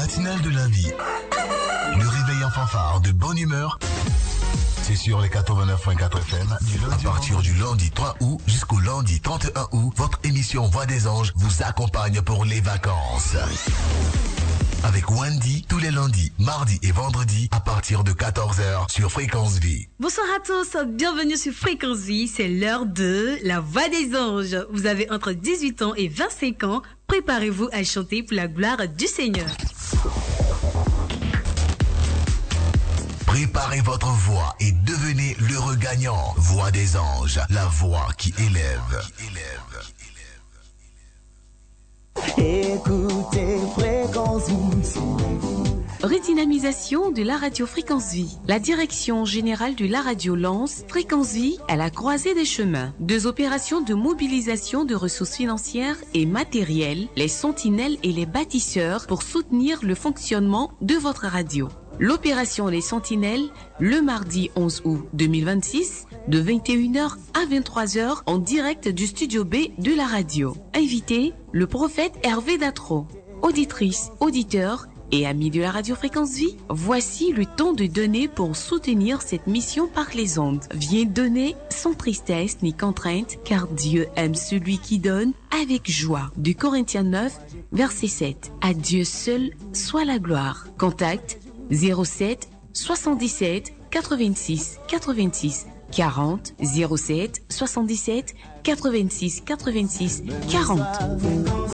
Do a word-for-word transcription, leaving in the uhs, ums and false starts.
matinale de lundi. Le réveil en fanfare de bonne humeur. C'est sur les quatre-vingt-neuf virgule quatre F M. Du lundi à partir du lundi trois août jusqu'au lundi trente et un août, votre émission Voix des Anges vous accompagne pour les vacances. Avec Wendy tous les lundis, mardis et vendredis à partir de quatorze heures sur Fréquence Vie. Bonsoir à tous, bienvenue sur Fréquence Vie, c'est l'heure de la Voix des Anges. Vous avez entre dix-huit ans et vingt-cinq ans, préparez-vous à chanter pour la gloire du Seigneur. Préparez votre voix et devenez l'heureux gagnant. Voix des Anges, la voix qui élève. Écoutez Fréquence Vie. Redynamisation de la radio Fréquence Vie. La direction générale de la radio lance Fréquence Vie à la croisée des chemins. Deux opérations de mobilisation de ressources financières et matérielles, les sentinelles et les bâtisseurs pour soutenir le fonctionnement de votre radio. L'opération Les Sentinelles, le mardi onze août deux mille vingt-six, de vingt et une heures à vingt-trois heures en direct du studio B de la radio. Invité, le prophète Hervé Datro. Auditrices, auditeurs et amis de la radio Fréquence Vie, voici le temps de donner pour soutenir cette mission par les ondes. Viens donner sans tristesse ni contrainte, car Dieu aime celui qui donne avec joie. De Corinthiens neuf, verset sept. À Dieu seul soit la gloire. Contact zéro sept soixante-dix-sept quatre-vingt-six quatre-vingt-six quarante zéro sept soixante-dix-sept quatre-vingt-six quatre-vingt-six quarante.